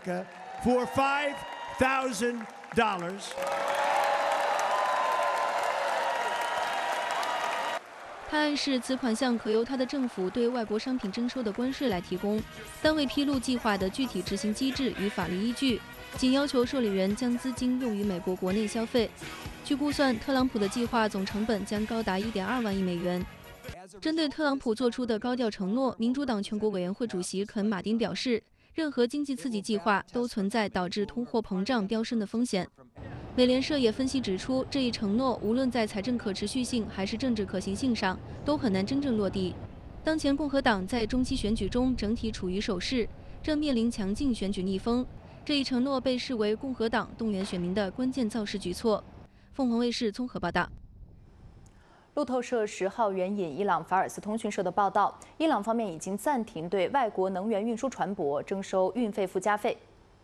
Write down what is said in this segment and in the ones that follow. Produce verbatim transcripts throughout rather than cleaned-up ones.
America for five thousand dollars. 他暗示此款项可由他的政府对外国商品征收的关税来提供，但未披露计划的具体执行机制与法律依据，仅要求受理人将资金用于美国国内消费。据估算，特朗普的计划总成本将高达 一点二万亿美元。针对特朗普做出的高调承诺，民主党全国委员会主席肯·马丁表示，任何经济刺激计划都存在导致通货膨胀飙升的风险。美联社也分析指出，这一承诺无论在财政可持续性还是政治可行性上，都很难真正落地。当前共和党在中期选举中整体处于守势，正面临强劲选举逆风。这一承诺被视为共和党动员选民的关键造势举措。凤凰卫视综合报道。 路透社十号援引伊朗法尔斯通讯社的报道，伊朗方面已经暂停对外国能源运输船舶征收运费附加费。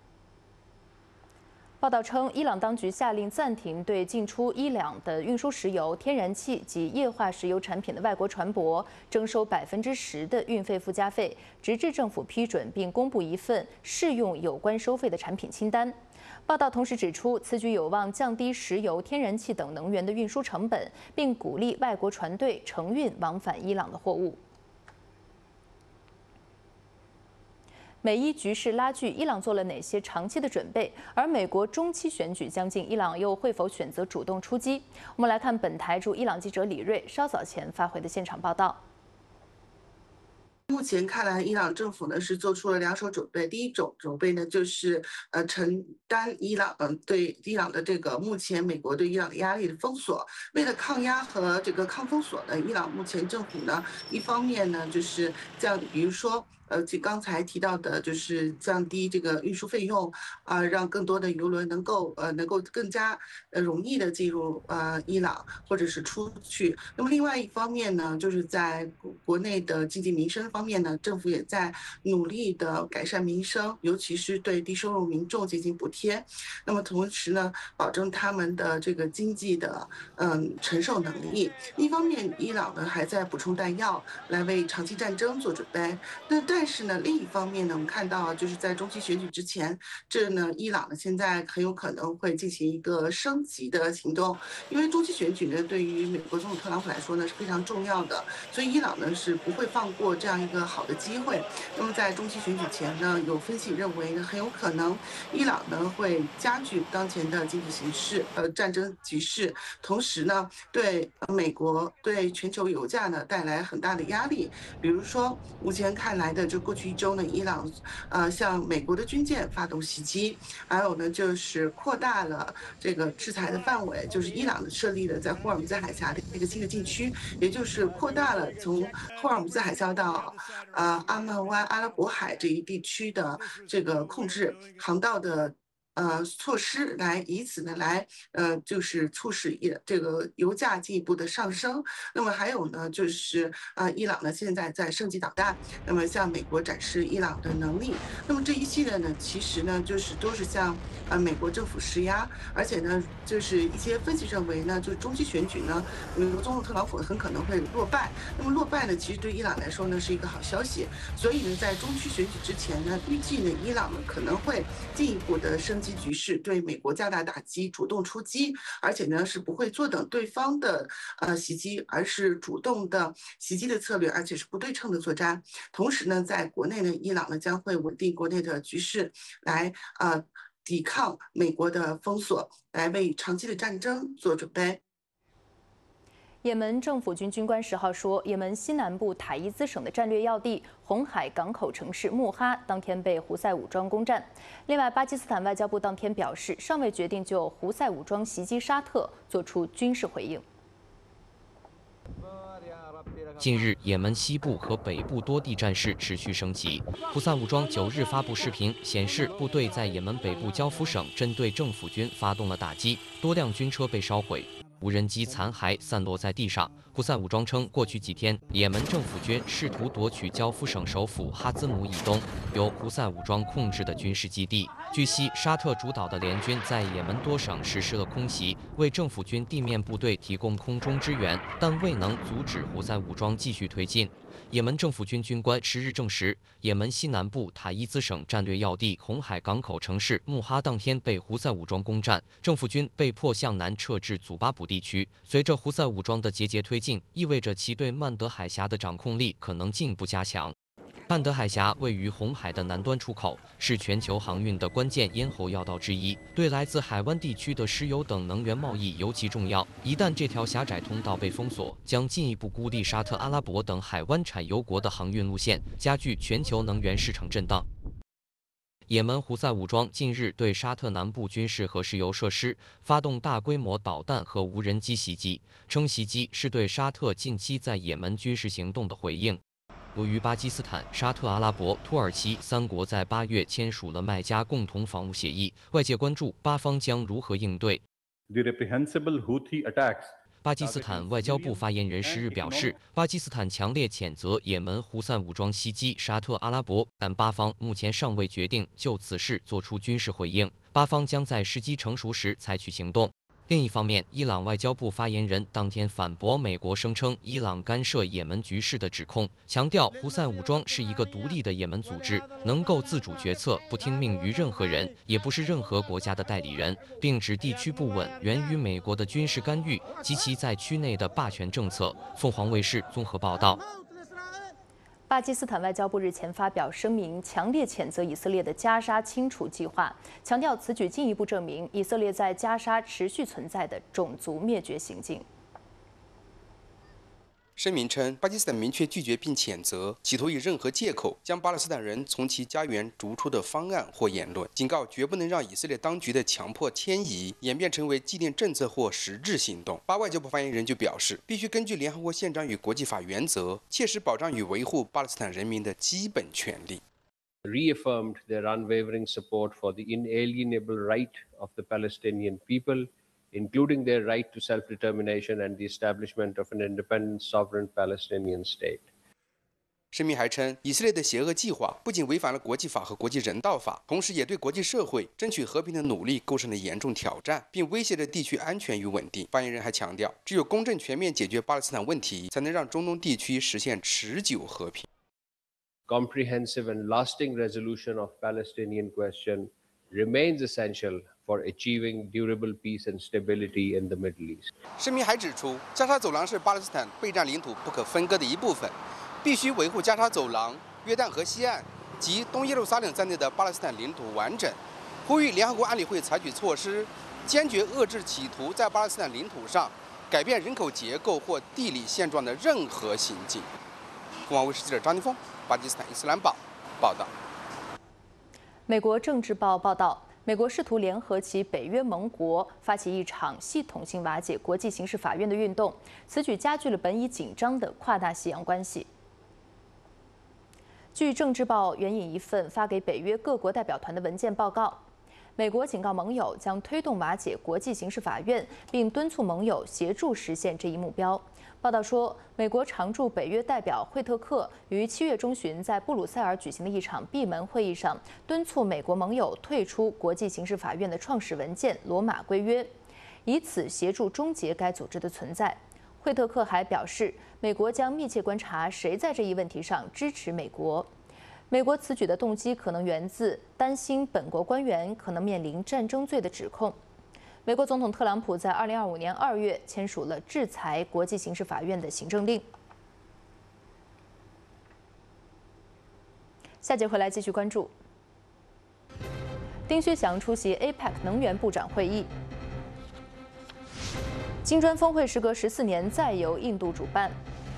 报道称，伊朗当局下令暂停对进出伊朗的运输石油、天然气及液化石油产品的外国船舶征收百分之十的运费附加费，直至政府批准并公布一份适用有关收费的产品清单。报道同时指出，此举有望降低石油、天然气等能源的运输成本，并鼓励外国船队承运往返伊朗的货物。美伊局势拉锯，伊朗做了哪些长期的准备？而美国中期选举将近，伊朗又会否选择主动出击？我们来看本台驻伊朗记者李锐稍早前发回的现场报道。 目前看来，伊朗政府呢是做出了两手准备。第一种准备呢，就是呃承担伊朗嗯、呃、对伊朗的这个目前美国对伊朗的压力的封锁。为了抗压和这个抗封锁呢，伊朗目前政府呢一方面呢就是这样，比如说。呃，就刚才提到的，就是降低这个运输费用啊、呃，让更多的邮轮能够呃能够更加呃容易的进入呃伊朗或者是出去。那么另外一方面呢，就是在国内的经济民生方面呢，政府也在努力的改善民生，尤其是对低收入民众进行补贴。那么同时呢，保证他们的这个经济的嗯承受能力。一方面，伊朗呢还在补充弹药，来为长期战争做准备。那但是呢，另一方面呢，我们看到就是在中期选举之前，这呢，伊朗呢现在很有可能会进行一个升级的行动，因为中期选举呢，对于美国总统特朗普来说呢是非常重要的，所以伊朗呢是不会放过这样一个好的机会。那么在中期选举前呢，有分析认为呢，很有可能伊朗呢会加剧当前的经济形势，呃，战争局势，同时呢，对美国对全球油价呢带来很大的压力。比如说，目前看来的。就过去一周呢，伊朗呃向美国的军舰发动袭击，还有呢就是扩大了这个制裁的范围，就是伊朗设立了在霍尔木兹海峡的一个新的禁区，也就是扩大了从霍尔木兹海峡到呃阿曼湾、阿拉伯海这一地区的这个控制航道的。呃，措施来以此呢来呃，就是促使伊这个油价进一步的上升。那么还有呢，就是呃，伊朗呢现在在升级导弹，那么向美国展示伊朗的能力。那么这一系列呢，其实呢就是都是向呃美国政府施压，而且呢，就是一些分析认为呢，就是中期选举呢，美国总统特朗普很可能会落败。那么落败呢，其实对伊朗来说呢是一个好消息。所以呢，在中期选举之前呢，预计呢伊朗呢可能会进一步的升。局势对美国加大打击，主动出击，而且呢是不会坐等对方的呃袭击，而是主动的袭击的策略，而且是不对称的作战。同时呢，在国内呢，伊朗呢将会稳定国内的局势，来呃抵抗美国的封锁，来为长期的战争做准备。 也门政府军军官十号说，也门西南部塔伊兹省的战略要地红海港口城市穆哈当天被胡塞武装攻占。另外，巴基斯坦外交部当天表示，尚未决定就胡塞武装袭击沙特做出军事回应。 近日，也门西部和北部多地战事持续升级。胡塞武装九日发布视频，显示部队在也门北部焦夫省针对政府军发动了打击，多辆军车被烧毁。无人机残骸散落在地上， 胡塞武装称，过去几天，也门政府军试图夺取焦夫省首府哈兹姆以东由胡塞武装控制的军事基地。据悉，沙特主导的联军在也门多省实施了空袭，为政府军地面部队提供空中支援，但未能阻止胡塞武装继续推进。也门政府军军官十日证实，也门西南部塔伊兹省战略要地红海港口城市穆哈当天被胡塞武装攻占，政府军被迫向南撤至祖巴卜地区。随着胡塞武装的节节推进，意味着其对曼德海峡的掌控力可能进一步加强。曼德海峡位于红海的南端出口，是全球航运的关键咽喉要道之一，对来自海湾地区的石油等能源贸易尤其重要。一旦这条狭窄通道被封锁，将进一步孤立沙特阿拉伯等海湾产油国的航运路线，加剧全球能源市场震荡。也门胡塞武装近日对沙特南部军事和石油设施发动大规模导弹和无人机袭击，称袭击是对沙特近期在也门军事行动的回应。由于巴基斯坦、沙特阿拉伯、土耳其三国在八月签署了麦加共同防务协议，外界关注巴方将如何应对。 The reprehensible Houthi attacks 巴基斯坦外交部发言人十日表示，巴基斯坦强烈谴责也门胡塞武装袭击沙特阿拉伯，但巴方目前尚未决定就此事作出军事回应，巴方将在时机成熟时采取行动。另一方面，伊朗外交部发言人当天反驳美国声称伊朗干涉也门局势的指控，强调胡塞武装是一个独立的也门组织，能够自主决策，不听命于任何人，也不是任何国家的代理人，并指地区不稳源于美国的军事干预及其在区内的霸权政策。凤凰卫视综合报道。 巴基斯坦外交部日前发表声明，强烈谴责以色列的加沙清除计划，强调此举进一步证明以色列在加沙持续存在的种族灭绝行径。 声明称，巴基斯坦明确拒绝并谴责企图以任何借口将巴勒斯坦人从其家园逐出的方案或言论，警告绝不能让以色列当局的强迫迁移演变成为既定政策或实质行动。巴外交部发言人就表示，必须根据联合国宪章与国际法原则，切实保障与维护巴勒斯坦人民的基本权利。 Reaffirmed their unwavering support for the inalienable right of the Palestinian people,including their right to self-determination and the establishment of an independent, sovereign Palestinian state. 声明还称，以色列的邪恶计划不仅违反了国际法和国际人道法，同时也对国际社会争取和平的努力构成了严重挑战，并威胁着地区安全与稳定。发言人还强调，只有公正全面解决巴勒斯坦问题，才能让中东地区实现持久和平。 Comprehensive and lasting resolution of Palestinian question remains essential for achieving durable peace and stability in the Middle East. 声明还指出，加沙走廊是巴勒斯坦备战领土不可分割的一部分，必须维护加沙走廊、约旦河西岸及东耶路撒冷在内的巴勒斯坦领土完整，呼吁联合国安理会采取措施，坚决遏制企图在巴勒斯坦领土上改变人口结构或地理现状的任何行径。凤凰卫视记者张宁峰，巴基斯坦伊斯兰堡报道。 美国政治报报道，美国试图联合其北约盟国，发起一场系统性瓦解国际刑事法院的运动，此举加剧了本已紧张的跨大西洋关系。据政治报援引一份发给北约各国代表团的文件报告，美国警告盟友将推动瓦解国际刑事法院，并敦促盟友协助实现这一目标。报道说，美国常驻北约代表惠特克于七月中旬在布鲁塞尔举行的一场闭门会议上，敦促美国盟友退出国际刑事法院的创始文件《罗马规约》，以此协助终结该组织的存在。惠特克还表示，美国将密切观察谁在这一问题上支持美国。美国此举的动机可能源自担心本国官员可能面临战争罪的指控。美国总统特朗普在二零二五年二月签署了制裁国际刑事法院的行政令。下节回来继续关注。丁薛祥出席 A P E C 能源部长会议。金砖峰会时隔十四年再由印度主办。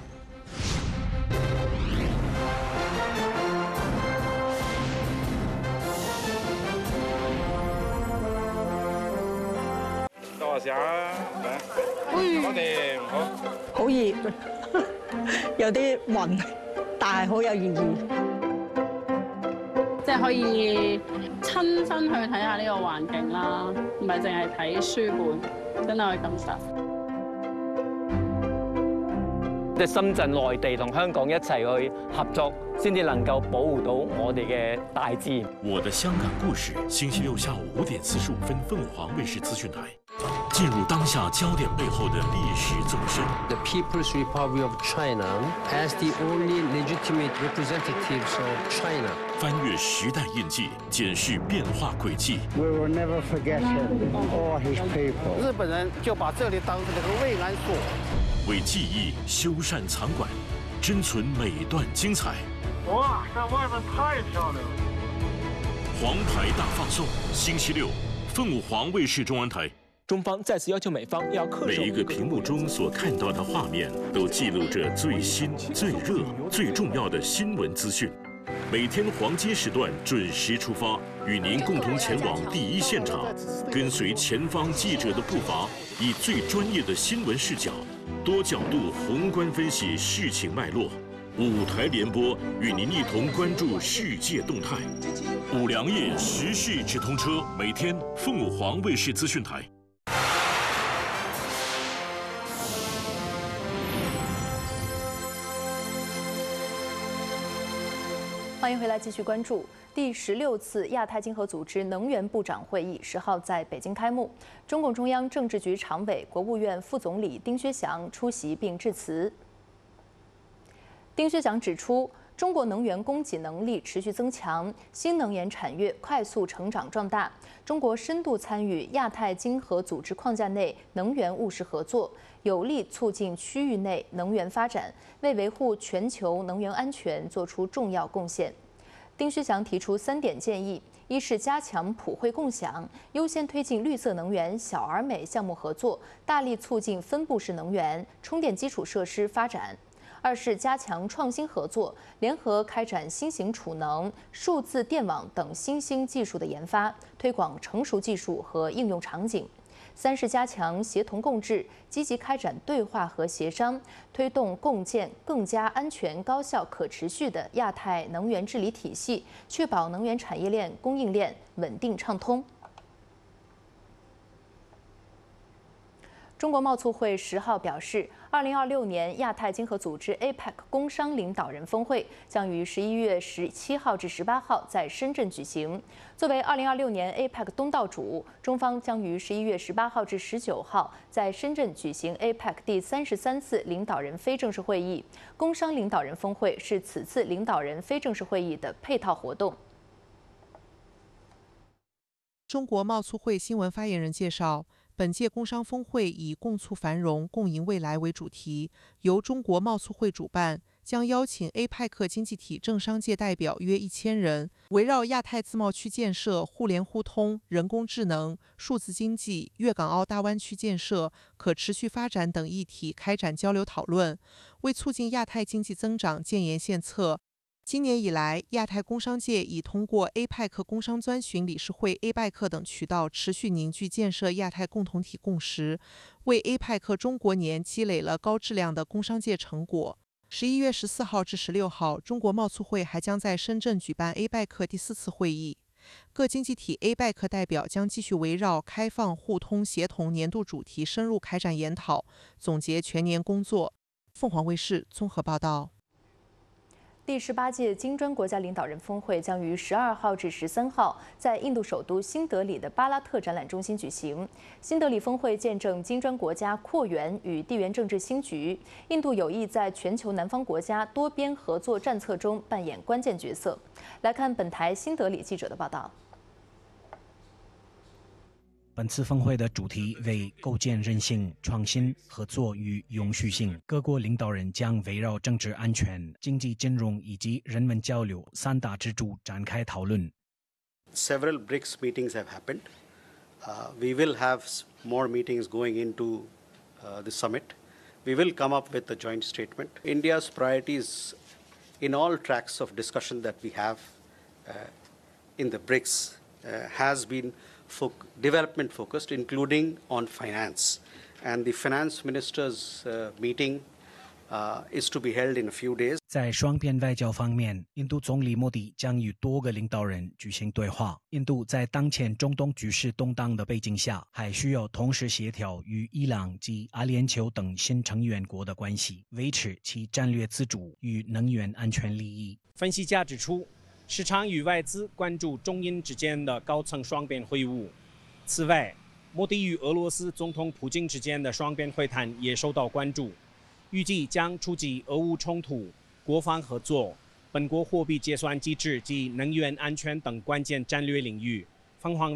多謝啊！我哋好好熱，有啲暈，但係好有意義。 即係可以親身去睇下呢個環境啦，唔係淨係睇書本，真係可以感受。 即係深圳、內地同香港一齊去合作，先至能夠保護到我哋嘅大自然。 我的香港故事，星期六下午五點四十五分，鳳凰衛視資訊台。進入當下焦點背後的歷史縱深。 The People's Republic of China, as the only legitimate representatives of China. 翻越時代印記，檢視變化軌跡。 We will never forget him or his people. 日本人就把這裡當成個慰安所。 為記憶修繕藏館，珍存每段精彩。 哇，在外面太漂亮了！ 黃牌大放送，星期六，鳳凰衛視中文台。 中方再次要求美方要恪守。 每一個屏幕中所看到的畫面，都記錄着最新、最熱、最重要的新聞資訊。每天黃金時段準時出發，與您共同前往第一現場，跟隨前方記者的步伐，以最專業的新聞視角，多角度宏觀分析事情脈絡。五台聯播，與您一同關注世界動態。五糧液時事直通車，每天鳳凰衛視資訊台。 歡迎回來，繼續關注第十六次亞太經合組織能源部長會議，十號在北京開幕。中共中央政治局常委、國務院副總理丁薛祥出席並致辭。丁薛祥指出，中國能源供給能力持續增強，新能源產業快速成長壯大。中國深度參與亞太經合組織框架內能源務實合作，有力促進區域內能源發展，為維護全球能源安全作出重要貢獻。丁薛祥提出三點建議：一是加強普惠共享，優先推進綠色能源小而美項目合作，大力促進分布式能源、充電基礎設施發展；二是加強創新合作，聯合開展新型儲能、數字電網等新興技術的研發，推廣成熟技術和應用場景。三是加強協同共治，積極開展對話和協商，推動共建更加安全、高效、可持續的亞太能源治理體系，確保能源產業鏈供應鏈穩定暢通。中國貿促會十號表示，二零二六年亞太經合組織 A P E C 工商領導人峰會將於十一月十七號至十八號在深圳舉行。作為二零二六年 A P E C 東道主，中方將於十一月十八號至十九號在深圳舉行 A P E C 第三十三次領導人非正式會議。工商領導人峰會是此次領導人非正式會議的配套活動。 中國貿促會新聞發言人介紹，本屆工商峰會以共促繁榮、共贏未來為主題，由中國貿促會主辦，將邀請 A P E C 經濟體政商界代表約一千人，圍繞亞太自貿區建設、互聯互通、人工智能、數字經濟、粵港澳大灣區建設、可持續發展等議題開展交流討論，為促進亞太經濟增長建言獻策。今年以來，亞太工商界已通過 A P E C 工商專詢理事會 A P E C 等渠道，持續凝聚建設亞太共同體共識，為 A P E C 中國年積累了高質量的工商界成果。十一月十四號至十六號，中國貿促會還將在深圳舉辦 A P E C 第四次會議，各經濟體 A P E C 代表將繼續圍繞開放、互通、協同年度主題深入開展研討，總結全年工作。鳳凰衛視綜合報道。 第十八屆金磚國家領導人峰會將於十二號至十三號在印度首都新德里的巴拉特展覽中心舉行。新德里峰會見證金磚國家擴員與地緣政治新局，印度有意在全球南方國家多邊合作戰策中扮演關鍵角色。來看本台新德里記者的報道。 本次峰會的主題為構建韌性、創新、合作與永續性。各國領導人將圍繞政治安全、經濟金融以及人文交流三大支柱展開討論。 Several B R I C S meetings have happened. Uh, we will have more meetings going into uh, the summit. We will come up with a joint statement. India's priorities in all tracks of discussion that we have uh, in the B R I C S uh, has been Fo- development focused, including on finance. And the finance ministers uh, meeting uh, is to be held in a few days. 在双边外交方面，印度总理莫迪将与多个领导人举行对话。印度在当前中东局势动荡的背景下，还需要同时协调与伊朗及阿联酋等新成员国的关系，维持其战略自主与能源安全利益。 分析家指出，市场与外资关注中印之间的高层双边会晤。此外，莫迪与俄罗斯总统普京之间的双边会谈也受到关注，预计将触及俄乌冲突、国防合作、本国货币结算机制及能源安全等关键战略领域。凤凰